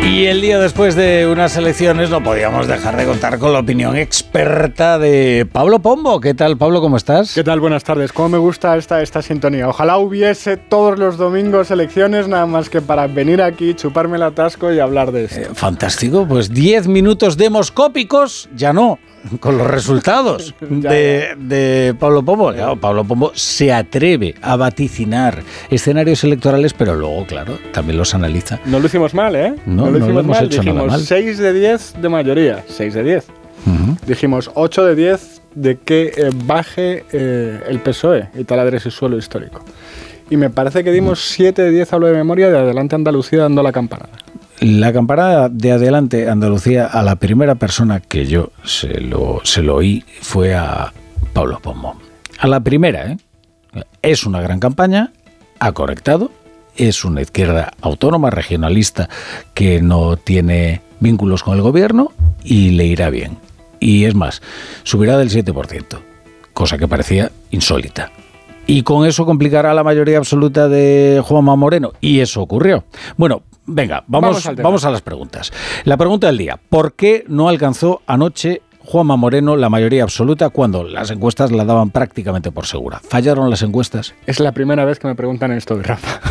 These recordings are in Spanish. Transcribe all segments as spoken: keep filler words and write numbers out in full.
Y el día después de unas elecciones no podíamos dejar de contar con la opinión experta de Pablo Pombo. ¿Qué tal, Pablo? ¿Cómo estás? ¿Qué tal? Buenas tardes. ¿Cómo me gusta esta, esta sintonía? Ojalá hubiese todos los domingos elecciones, nada más que para venir aquí, chuparme el atasco y hablar de esto. Eh, fantástico. Pues diez minutos demoscópicos, ya no, con los resultados ya, de, ya. de Pablo Pombo. Claro, Pablo Pombo se atreve a vaticinar escenarios electorales, pero luego, claro, también los analiza. No lo hicimos mal, ¿eh? No, no lo no hicimos lo hemos mal. hecho nada Dijimos mal. seis de diez de mayoría. seis de diez. Uh-huh. Dijimos ocho de diez de que eh, baje eh, el P S O E y taladre ese suelo histórico. Y me parece que dimos siete de diez, hablo de memoria, de Adelante Andalucía dando la campanada. La campanada de Adelante Andalucía, a la primera persona que yo se lo, se lo oí fue a Pablo Pombo. A la primera, ¿eh? Es una gran campaña, ha correctado, es una izquierda autónoma, regionalista, que no tiene vínculos con el gobierno y le irá bien. Y es más, subirá del siete por ciento, cosa que parecía insólita. Y con eso complicará la mayoría absoluta de Juanma Moreno. Y eso ocurrió. Bueno, venga, vamos, vamos, vamos a las preguntas. La pregunta del día: ¿por qué no alcanzó anoche Juanma Moreno la mayoría absoluta cuando las encuestas la daban prácticamente por segura? ¿Fallaron las encuestas? Es la primera vez que me preguntan esto de Rafa.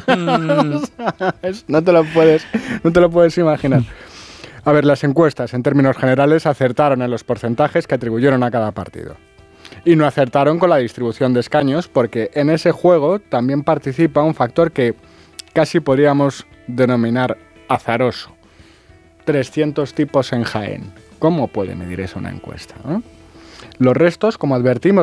no, te lo puedes, no te lo puedes imaginar. A ver, las encuestas, en términos generales, acertaron en los porcentajes que atribuyeron a cada partido. Y no acertaron con la distribución de escaños, porque en ese juego también participa un factor que casi podríamos denominar azaroso. trescientos tipos en Jaén. ¿Cómo puede medir eso una encuesta, ¿no? Los restos, como advertimos